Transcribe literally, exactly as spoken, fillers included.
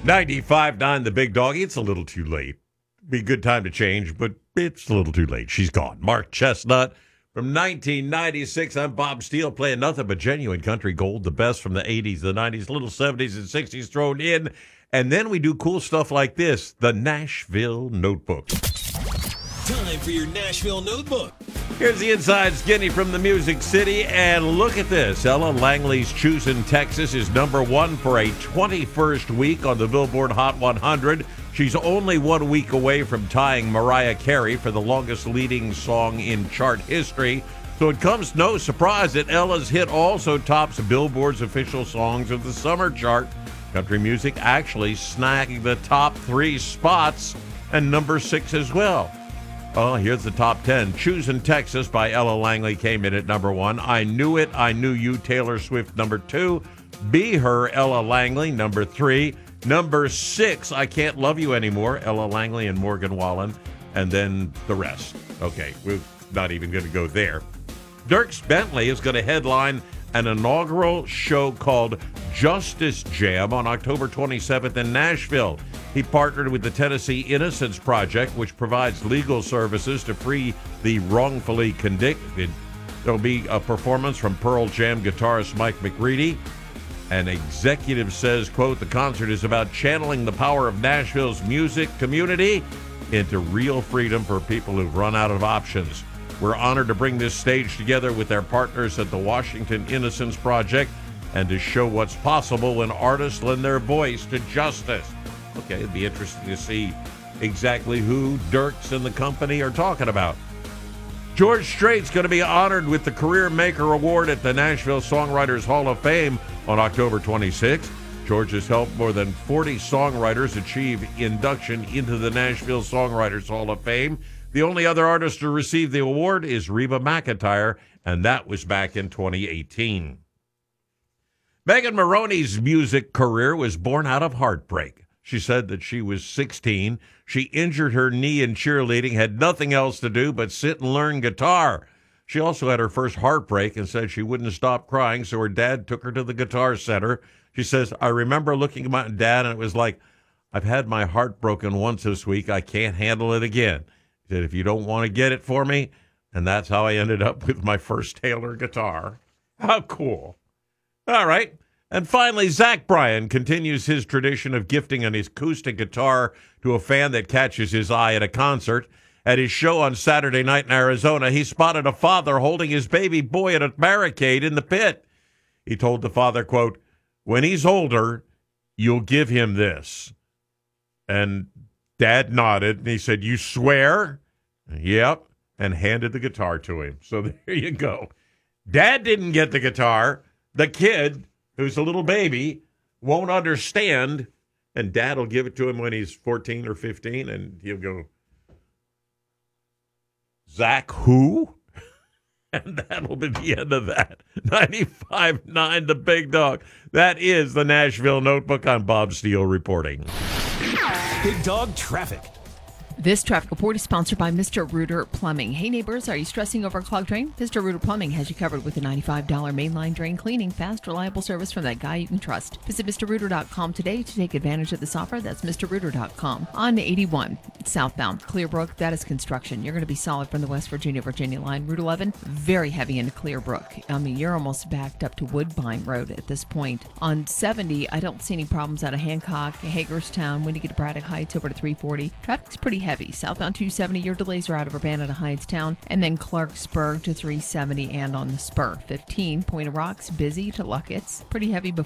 ninety-five point nine The Big Doggy. It's a little too late. Be a good time to change, but it's a little too late. She's gone. Mark Chestnut from nineteen ninety-six. I'm Bob Steele playing nothing but genuine country gold, the best from the eighties, the nineties, little seventies and sixties thrown in. And then we do cool stuff like this, the Nashville Notebook. Time for your Nashville Notebook. Here's the inside skinny from the Music City, and look at this. Ella Langley's Choosing Texas is number one for a twenty-first week on the Billboard Hot one hundred. She's only one week away from tying Mariah Carey for the longest leading song in chart history. So it comes no surprise that Ella's hit also tops Billboard's official songs of the summer chart. Country music actually snagging the top three spots and number six as well. Oh, here's the top ten. Choosing Texas by Ella Langley came in at number one. I Knew It, I Knew You, Taylor Swift, number two. Be Her, Ella Langley, number three. Number six, I Can't Love You Anymore, Ella Langley and Morgan Wallen. And then the rest. Okay, we're not even going to go there. Dierks Bentley is going to headline an inaugural show called Justice Jam on October twenty-seventh in Nashville. He partnered with the Tennessee Innocence Project, which provides legal services to free the wrongfully convicted. There'll be a performance from Pearl Jam guitarist Mike McCready. An executive says, quote, the concert is about channeling the power of Nashville's music community into real freedom for people who've run out of options. We're honored to bring this stage together with our partners at the Washington Innocence Project and to show what's possible when artists lend their voice to justice. Okay, it'd be interesting to see exactly who Dierks and the company are talking about. George Strait's going to be honored with the Career Maker Award at the Nashville Songwriters Hall of Fame on October twenty-sixth. George has helped more than forty songwriters achieve induction into the Nashville Songwriters Hall of Fame. The only other artist to receive the award is Reba McEntire, and that was back in twenty eighteen. Megan Maroney's music career was born out of heartbreak. She said that she was sixteen. She injured her knee in cheerleading, had nothing else to do but sit and learn guitar. She also had her first heartbreak and said she wouldn't stop crying, so her dad took her to the Guitar Center. She says, I remember looking at my dad, and it was like, I've had my heart broken once this week. I can't handle it again. He said, if you don't want to get it for me, and that's how I ended up with my first Taylor guitar. How cool. All right. And finally, Zach Bryan continues his tradition of gifting an acoustic guitar to a fan that catches his eye at a concert. At his show on Saturday night in Arizona, he spotted a father holding his baby boy at a barricade in the pit. He told the father, quote, when he's older, you'll give him this. And Dad nodded, and he said, you swear? Yep, and handed the guitar to him. So there you go. Dad didn't get the guitar. The kid, who's a little baby, won't understand, and Dad will give it to him when he's fourteen or fifteen, and he'll go, Zach who? And that'll be the end of that. ninety-five point nine The Big Dog. That is the Nashville Notebook. I'm Bob Steele reporting. Big Dog Traffic. This traffic report is sponsored by Mister Rooter Plumbing. Hey neighbors, are you stressing over a clogged drain? Mister Rooter Plumbing has you covered with a ninety-five dollars mainline drain cleaning, fast, reliable service from that guy you can trust. Visit Mr Rooter dot com today to take advantage of this offer. That's Mr Rooter dot com. On eighty-one, southbound, Clearbrook, that is construction. You're going to be solid from the West Virginia, Virginia line. Route eleven, very heavy into Clearbrook. I mean, you're almost backed up to Woodbine Road at this point. On seventy, I don't see any problems out of Hancock, Hagerstown, when you get to Braddock Heights over to three forty. Traffic's pretty heavy. Southbound two seventy, your delays are out of Urbana to Hightstown, and then Clarksburg to three seventy and on the spur. fifteen, Point of Rocks, busy to Luckett's. Pretty heavy before